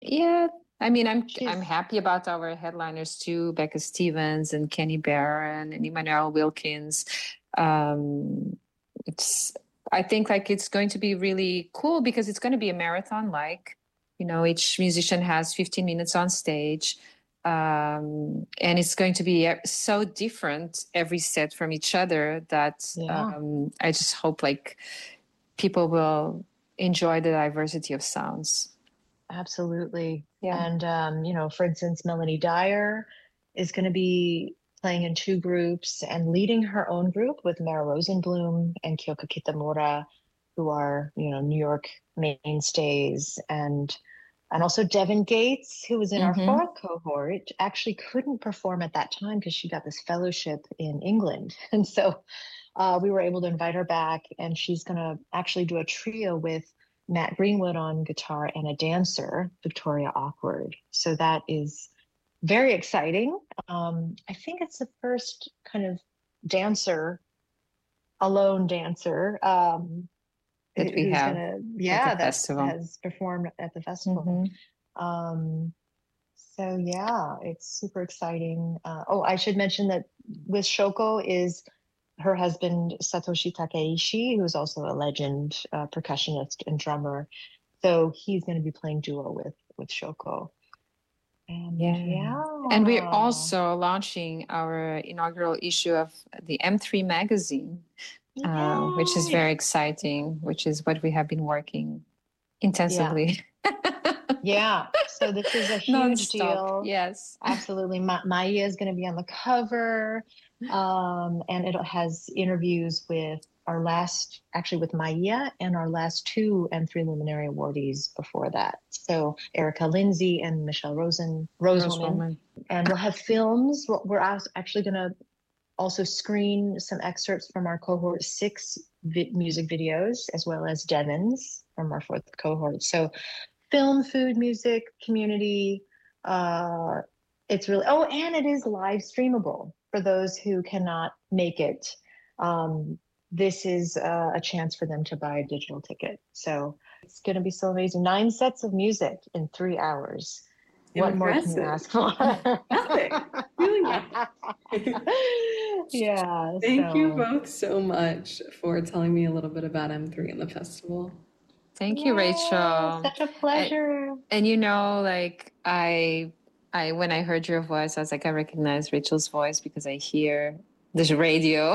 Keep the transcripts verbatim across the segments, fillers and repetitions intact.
Yeah, I mean, I'm I'm She's happy about our headliners too, Becca Stevens and Kenny Barron and Emmanuel Wilkins. Um, it's I think like it's going to be really cool because it's going to be a marathon. Like, you know, each musician has fifteen minutes on stage, um, and it's going to be e- so different every set from each other that yeah, um, I just hope like people will enjoy the diversity of sounds. absolutely. Yeah. And um, you know, for instance, Melanie Dyer is going to be playing in two groups and leading her own group with Mara Rosenblum and Kyoka Kitamura, who are, you know, New York mainstays, and and also Devin Gates, who was in our Mm-hmm. fourth cohort, actually couldn't perform at that time because she got this fellowship in England. And so uh, we were able to invite her back, and she's going to actually do a trio with Matt Greenwood on guitar and a dancer, Victoria Awkward. So that is very exciting. Um, I think it's the first kind of dancer, alone dancer, um, That we who's have gonna, at the yeah, that festival. has performed at the festival. Hmm. Um, so yeah, it's super exciting. Uh, oh, I should mention that with Shoko is her husband Satoshi Takeishi, who's also a legend uh, percussionist and drummer. So he's going to be playing duo with with Shoko. And Yeah. And we're yeah, also launching our inaugural issue of the M three magazine, uh, which is yay! very exciting, which is what we have been working Yeah, intensively. yeah. So this is a huge Non-stop. deal. Yes. Absolutely. Ma Maya is going to be on the cover. Um, and it has interviews with our last, actually with Maya and our last two M three Luminary awardees before that. So Erica Lindsay and Michelle Rosen, Rose Rosewoman. Woman. And we'll have films. We're we're actually going to also screen some excerpts from our cohort six vi music videos, as well as Devin's from our fourth cohort. So film, food, music, community. Uh, it's really, oh, and it is live streamable for those who cannot make it. Um, this is uh, a chance for them to buy a digital ticket. So it's going to be so amazing. Nine sets of music in three hours. What more can you Impressive. ask for? Nothing. Really nothing. Yeah, Thank you so both so much for telling me a little bit about M three and the festival. Thank you, yeah, Rachel. such a And, pleasure. and you know, like I, I when I heard your voice, I was like, I recognize Rachel's voice because I hear this radio.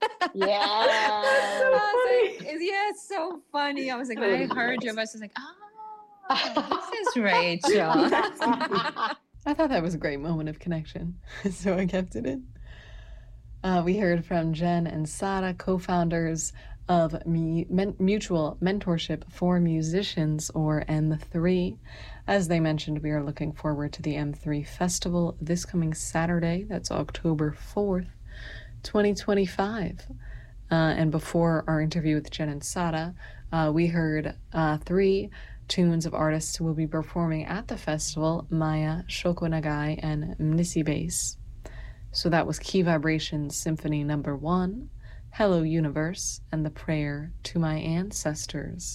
Yes. So I was funny. like, yeah, it's so funny. I was like, when I heard your voice, I was like, oh, this is Rachel. That's me. I thought that was a great moment of connection, so I kept it in. Uh, we heard from Jen and Sara, co-founders of Me- Men- Mutual Mentorship for Musicians, or M three. As they mentioned, we are looking forward to the M three Festival this coming Saturday. That's October fourth, twenty twenty-five. Uh, and before our interview with Jen and Sara, uh, we heard uh, three tunes of artists who will be performing at the festival: Maya, Shoko Nagai, and Mnisi Bass. So that was Key Vibrations Symphony Number One, Hello Universe, and The Prayer to My Ancestors.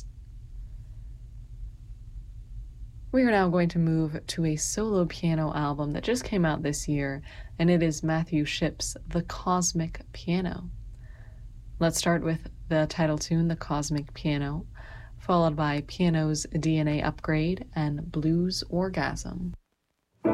We are now going to move to a solo piano album that just came out this year, and it is Matthew Shipp's The Cosmic Piano. Let's start with the title tune, The Cosmic Piano, followed by Piano's D N A Upgrade and Blues Orgasm.